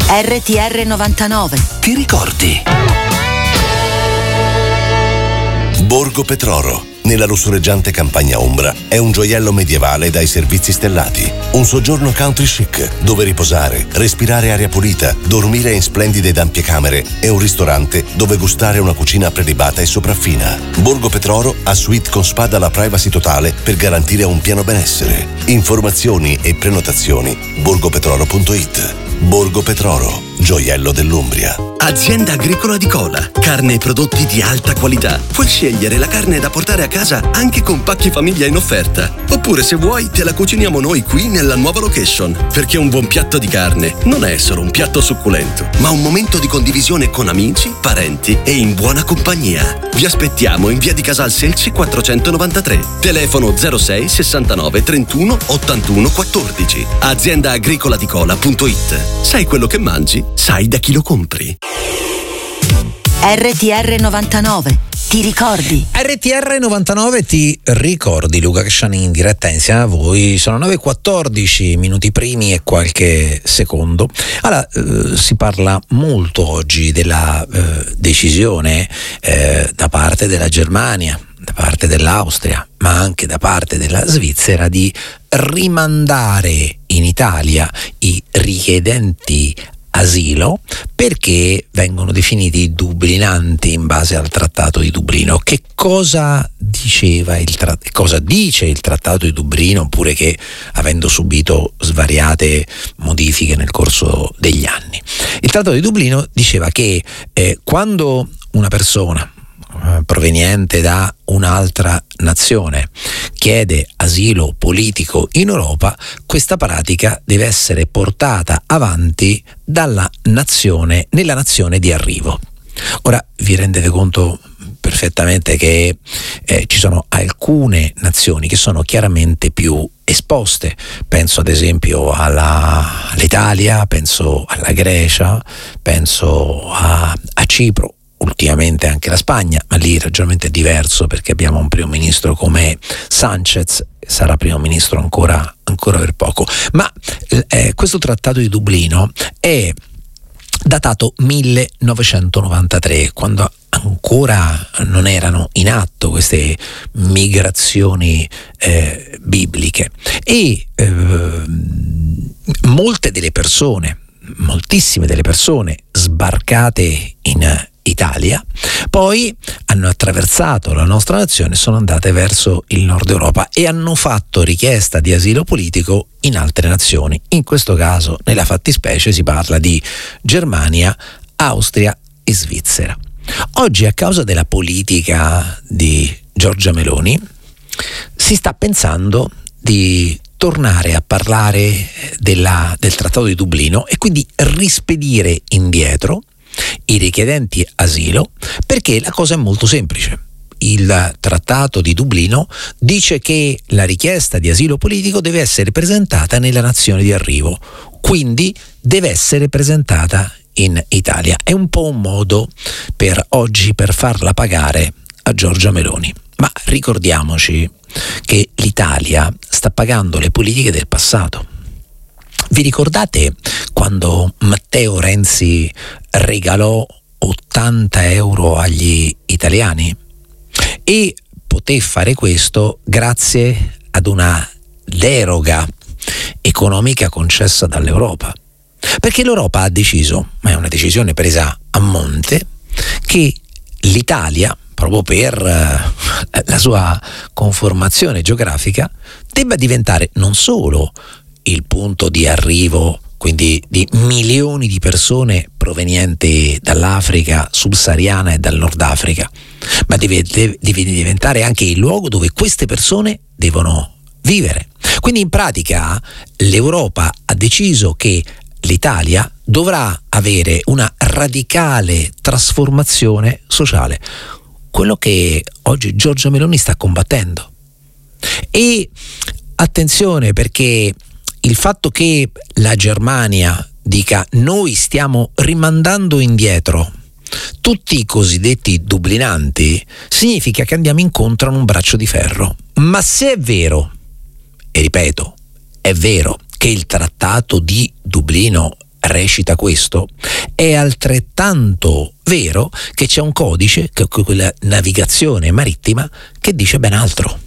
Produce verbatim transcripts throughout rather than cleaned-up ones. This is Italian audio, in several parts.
R T R novantanove. Ti ricordi? Borgo Petroro, nella lussureggiante campagna ombra, è un gioiello medievale dai servizi stellati. Un soggiorno country chic, dove riposare, respirare aria pulita, dormire in splendide ed ampie camere e un ristorante dove gustare una cucina prelibata e sopraffina. Borgo Petroro ha suite con spa dalla privacy totale per garantire un pieno benessere. Informazioni e prenotazioni borgopetroro punto it. Borgo Petroro, gioiello dell'Umbria. Azienda agricola di Cola, carne e prodotti di alta qualità. Puoi scegliere la carne da portare a casa anche con pacchi famiglia in offerta. Oppure, se vuoi, te la cuciniamo noi qui nella nuova location. Perché un buon piatto di carne non è solo un piatto succulento, ma un momento di condivisione con amici, parenti e in buona compagnia. Vi aspettiamo in via di Casal Selci quattrocentonovantatré. Telefono zero sei sessantanove trentuno ottantuno quattordici. azienda agricola di cola punto it. Sai quello che mangi, sai da chi lo compri. R T R novantanove. Ti ricordi? R T R novantanove ti ricordi, Luca Casciani in diretta insieme a voi. Sono nove e quattordici minuti primi e qualche secondo. Allora, eh, si parla molto oggi della eh, decisione eh, da parte della Germania, da parte dell'Austria, ma anche da parte della Svizzera di rimandare in Italia i richiedenti asilo perché vengono definiti dublinanti in base al Trattato di Dublino. Che cosa diceva il tra- cosa dice il Trattato di Dublino, oppure che, avendo subito svariate modifiche nel corso degli anni, il Trattato di Dublino diceva che eh, quando una persona proveniente da un'altra nazione chiede asilo politico in Europa, questa pratica deve essere portata avanti dalla nazione nella nazione di arrivo. Ora, vi rendete conto perfettamente che eh, ci sono alcune nazioni che sono chiaramente più esposte. Penso ad esempio alla, all'Italia, penso alla Grecia, penso a, a Cipro, ultimamente anche la Spagna, ma lì il ragionamento è diverso perché abbiamo un primo ministro come Sanchez, sarà primo ministro ancora, ancora per poco. Ma eh, questo Trattato di Dublino è datato millenovecentonovantatré, quando ancora non erano in atto queste migrazioni eh, bibliche, e eh, molte delle persone, moltissime delle persone sbarcate in Italia poi hanno attraversato la nostra nazione, sono andate verso il nord Europa e hanno fatto richiesta di asilo politico in altre nazioni. In questo caso, nella fattispecie, si parla di Germania, Austria e Svizzera. Oggi, a causa della politica di Giorgia Meloni, si sta pensando di tornare a parlare della, del Trattato di Dublino e quindi rispedire indietro i richiedenti asilo, perché la cosa è molto semplice. Il Trattato di Dublino dice che la richiesta di asilo politico deve essere presentata nella nazione di arrivo, quindi deve essere presentata in Italia. È un po' un modo per oggi per farla pagare a Giorgia Meloni. Ma ricordiamoci che l'Italia sta pagando le politiche del passato. Vi ricordate quando Matteo Renzi regalò ottanta euro agli italiani? E poté fare questo grazie ad una deroga economica concessa dall'Europa. Perché l'Europa ha deciso, ma è una decisione presa a monte, che l'Italia, proprio per eh, la sua conformazione geografica, debba diventare non solo il punto di arrivo, quindi di milioni di persone provenienti dall'Africa subsahariana e dal Nord Africa, ma deve, deve, deve diventare anche il luogo dove queste persone devono vivere. Quindi in pratica l'Europa ha deciso che l'Italia dovrà avere una radicale trasformazione sociale, quello che oggi Giorgia Meloni sta combattendo. E attenzione, perché il fatto che la Germania dica noi stiamo rimandando indietro tutti i cosiddetti dublinanti significa che andiamo incontro a un braccio di ferro. Ma se è vero, e ripeto, è vero che il Trattato di Dublino recita questo, è altrettanto vero che c'è un codice, che è quella navigazione marittima, che dice ben altro.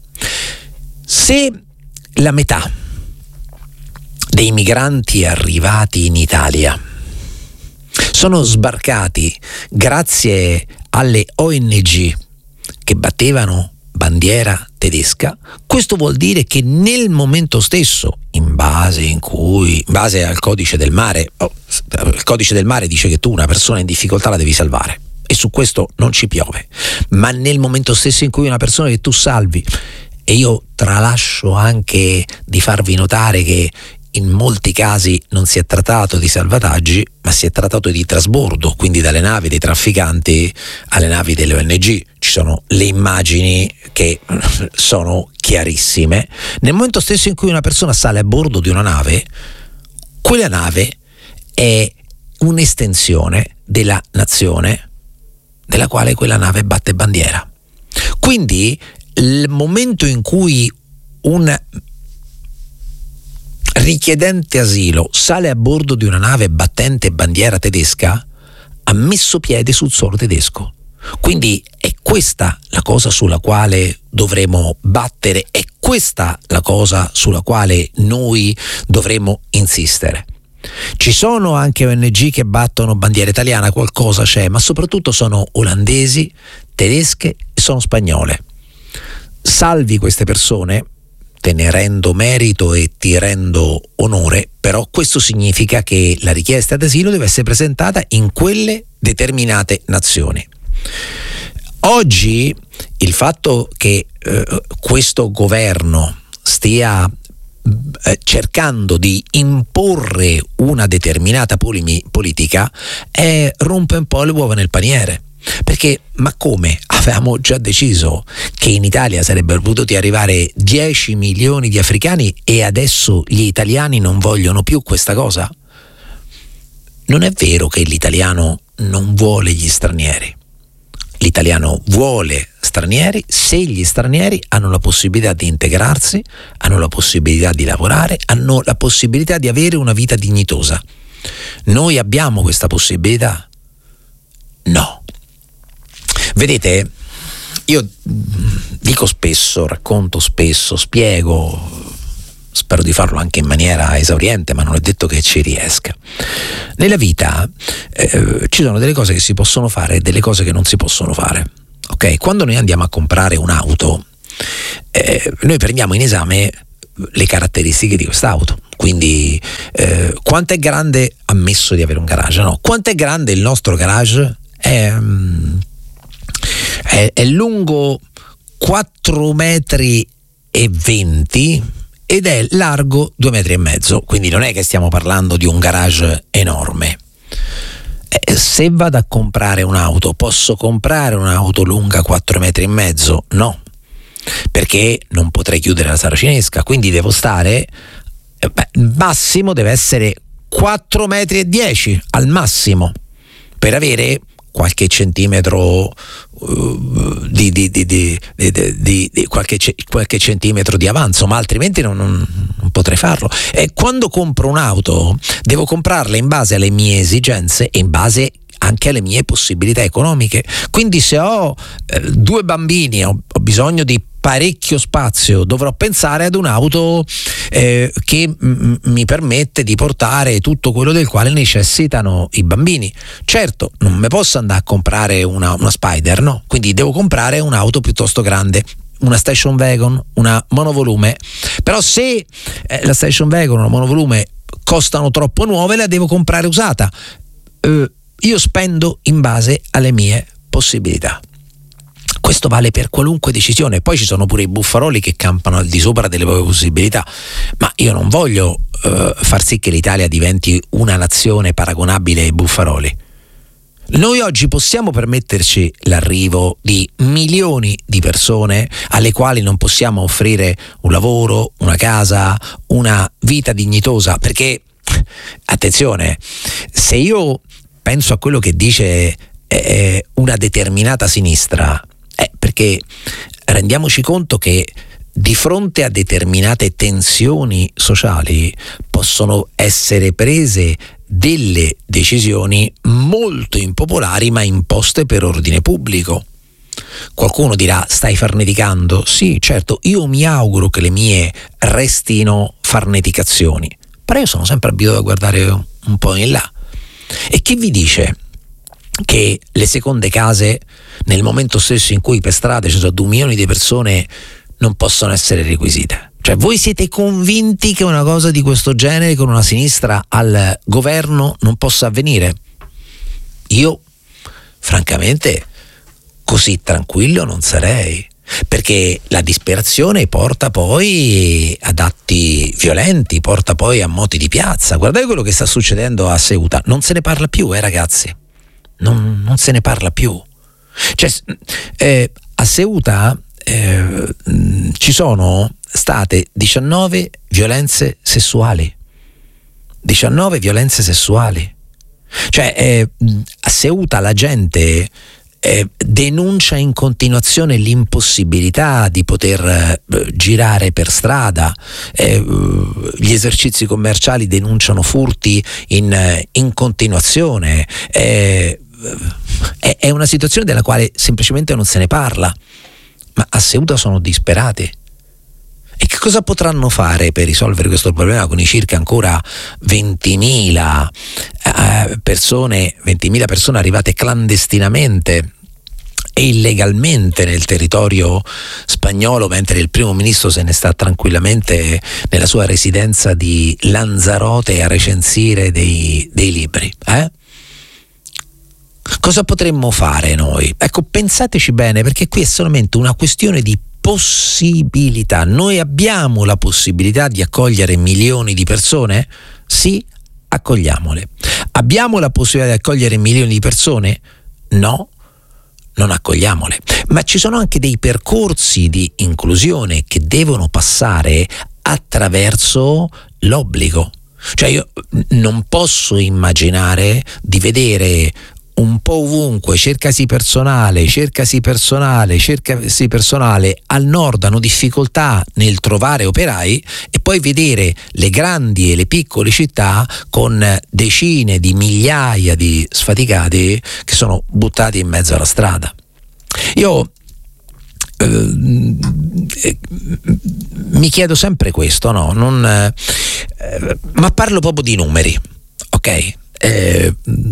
Se la metà dei migranti arrivati in Italia sono sbarcati grazie alle O N G che battevano bandiera tedesca, questo vuol dire che nel momento stesso, in base in cui, in base al codice del mare, oh, il codice del mare dice che tu una persona in difficoltà la devi salvare, e su questo non ci piove, ma nel momento stesso in cui una persona che tu salvi, e io tralascio anche di farvi notare che in molti casi non si è trattato di salvataggi, ma si è trattato di trasbordo, quindi dalle navi dei trafficanti alle navi delle O N G. Ci sono le immagini che sono chiarissime. Nel momento stesso in cui una persona sale a bordo di una nave, quella nave è un'estensione della nazione della quale quella nave batte bandiera. Quindi il momento in cui un richiedente asilo sale a bordo di una nave battente bandiera tedesca, ha messo piede sul suolo tedesco. Quindi è questa la cosa sulla quale dovremo battere, è questa la cosa sulla quale noi dovremo insistere. Ci sono anche O N G che battono bandiera italiana, qualcosa c'è, ma soprattutto sono olandesi, tedesche e sono spagnole. Salvi queste persone, te ne rendo merito e ti rendo onore, però questo significa che la richiesta d'asilo deve essere presentata in quelle determinate nazioni. Oggi il fatto che eh, questo governo stia eh, cercando di imporre una determinata polimi- politica eh, rompe un po' le uova nel paniere. Perché, ma come? Avevamo già deciso che in Italia sarebbero potuti arrivare dieci milioni di africani e adesso gli italiani non vogliono più questa cosa? Non è vero che l'italiano non vuole gli stranieri. L'italiano vuole stranieri se gli stranieri hanno la possibilità di integrarsi, hanno la possibilità di lavorare, hanno la possibilità di avere una vita dignitosa. Noi abbiamo questa possibilità? No. Vedete, io dico spesso, racconto spesso, spiego, spero di farlo anche in maniera esauriente, ma non è detto che ci riesca. Nella vita eh, ci sono delle cose che si possono fare e delle cose che non si possono fare. Ok? Quando noi andiamo a comprare un'auto, eh, noi prendiamo in esame le caratteristiche di quest'auto. Quindi eh, quanto è grande, ammesso di avere un garage, no? Quanto è grande il nostro garage? È... Um, È, è lungo quattro metri e venti ed è largo due metri e mezzo, quindi non è che stiamo parlando di un garage enorme. Eh, se vado a comprare un'auto, posso comprare un'auto lunga quattro metri e mezzo? No, perché non potrei chiudere la saracinesca, quindi devo stare, eh, beh, il massimo deve essere quattro metri e dieci al massimo, per avere qualche centimetro uh, di, di, di, di, di, di, di qualche, qualche centimetro di avanzo, ma altrimenti non, non, non potrei farlo. E quando compro un'auto devo comprarla in base alle mie esigenze e in base anche alle mie possibilità economiche. Quindi se ho eh, due bambini, ho, ho bisogno di parecchio spazio, dovrò pensare ad un'auto eh, che m- mi permette di portare tutto quello del quale necessitano i bambini. Certo, non mi posso andare a comprare una, una Spider, no? Quindi devo comprare un'auto piuttosto grande, una station wagon, una monovolume. Però se eh, la station wagon o una monovolume costano troppo nuove, la devo comprare usata. Eh, io spendo in base alle mie possibilità. Questo vale per qualunque decisione. Poi ci sono pure i buffaroli che campano al di sopra delle proprie possibilità, ma io non voglio uh, far sì che l'Italia diventi una nazione paragonabile ai buffaroli. Noi oggi possiamo permetterci l'arrivo di milioni di persone alle quali non possiamo offrire un lavoro, una casa, una vita dignitosa, perché, attenzione, se io penso a quello che dice eh, una determinata sinistra, è perché rendiamoci conto che di fronte a determinate tensioni sociali possono essere prese delle decisioni molto impopolari ma imposte per ordine pubblico. Qualcuno dirà: stai farneticando? Sì, certo, io mi auguro che le mie restino farneticazioni, però io sono sempre abituato a guardare un po' in là. E chi vi dice che le seconde case, nel momento stesso in cui per strada ci sono due milioni di persone, non possono essere requisite? Cioè, voi siete convinti che una cosa di questo genere con una sinistra al governo non possa avvenire? Io, francamente, così tranquillo non sarei, perché la disperazione porta poi ad atti violenti, porta poi a moti di piazza. Guardate quello che sta succedendo a Ceuta, non se ne parla più, eh ragazzi, non, non se ne parla più. Cioè, eh, a Ceuta eh, ci sono state diciannove violenze sessuali, diciannove violenze sessuali. Cioè, eh, a Ceuta la gente Eh, denuncia in continuazione l'impossibilità di poter eh, girare per strada, eh, gli esercizi commerciali denunciano furti in, in continuazione, eh, è, è una situazione della quale semplicemente non se ne parla, ma a Ceuta sono disperati. E che cosa potranno fare per risolvere questo problema con i circa ancora ventimila eh, persone, ventimila persone arrivate clandestinamente e illegalmente nel territorio spagnolo, mentre il primo ministro se ne sta tranquillamente nella sua residenza di Lanzarote a recensire dei, dei libri? Eh? Cosa potremmo fare noi? Ecco, pensateci bene, perché qui è solamente una questione di possibilità. Noi abbiamo la possibilità di accogliere milioni di persone? Sì, accogliamole. Abbiamo la possibilità di accogliere milioni di persone? No, non accogliamole. Ma ci sono anche dei percorsi di inclusione che devono passare attraverso l'obbligo. Cioè, io non posso immaginare di vedere un po' ovunque cercasi personale, cercasi personale, cercasi personale, al nord hanno difficoltà nel trovare operai, e poi vedere le grandi e le piccole città con decine di migliaia di sfaticati che sono buttati in mezzo alla strada. Io eh, eh, mi chiedo sempre questo, no? Non, eh, ma parlo proprio di numeri, ok? Eh,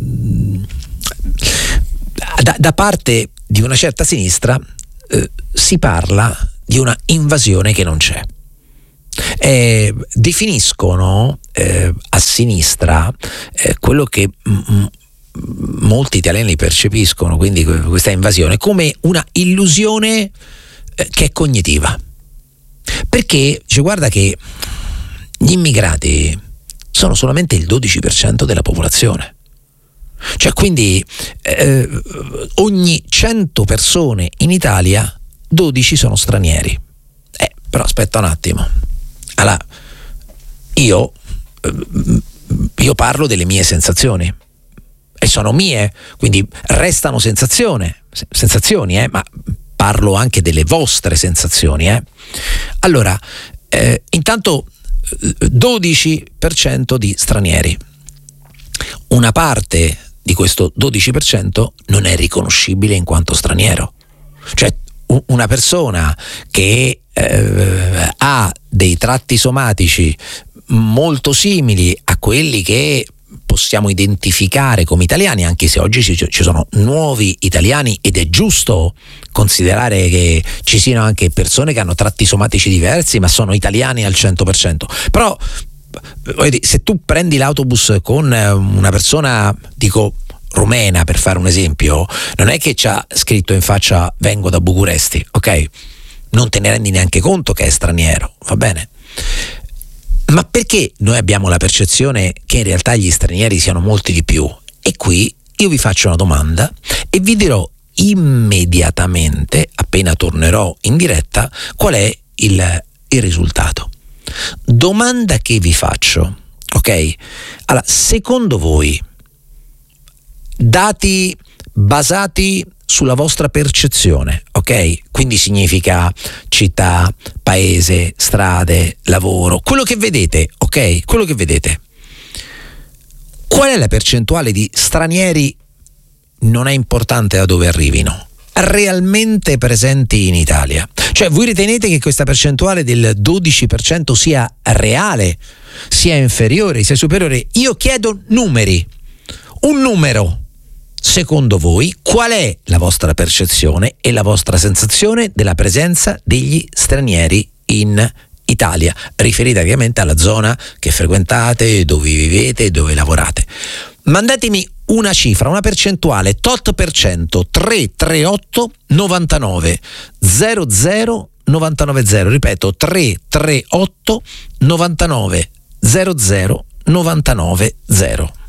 Da, da parte di una certa sinistra eh, si parla di una invasione che non c'è. Eh, definiscono eh, a sinistra eh, quello che m- molti italiani percepiscono, quindi questa invasione, come una illusione eh, che è cognitiva. Perché, cioè, guarda che gli immigrati sono solamente il dodici per cento della popolazione. Cioè, quindi eh, ogni cento persone in Italia dodici sono stranieri. Eh, però aspetta un attimo. Allora, io io parlo delle mie sensazioni e sono mie, quindi restano sensazioni, sensazioni, eh, ma parlo anche delle vostre sensazioni, eh. Allora, eh, intanto dodici per cento di stranieri. Una parte di questo dodici per cento non è riconoscibile in quanto straniero. Cioè, una persona che eh, ha dei tratti somatici molto simili a quelli che possiamo identificare come italiani, anche se oggi ci, ci sono nuovi italiani ed è giusto considerare che ci siano anche persone che hanno tratti somatici diversi ma sono italiani al cento per cento. Però se tu prendi l'autobus con una persona, dico rumena per fare un esempio, non è che c'ha scritto in faccia vengo da Bucuresti, ok? Non te ne rendi neanche conto che è straniero, va bene? Ma perché noi abbiamo la percezione che in realtà gli stranieri siano molti di più? E qui io vi faccio una domanda e vi dirò immediatamente, appena tornerò in diretta, qual è il, il risultato. Domanda che vi faccio, ok? Allora, secondo voi, dati basati sulla vostra percezione, ok? Quindi significa città, paese, strade, lavoro, quello che vedete, ok? Quello che vedete. Qual qual è la percentuale di stranieri, non è importante da dove arrivino, realmente presenti in Italia? Cioè, voi ritenete che questa percentuale del dodici per cento sia reale, sia inferiore, sia superiore? Io chiedo numeri, un numero. Secondo voi, qual è la vostra percezione e la vostra sensazione della presenza degli stranieri in Italia? Riferite ovviamente alla zona che frequentate, dove vivete, dove lavorate. Mandatemi una cifra, una percentuale, tot per cento, tre tre otto novantanove zero zero novantanove zero, ripeto, tre tre otto novantanove zero zero novantanove zero.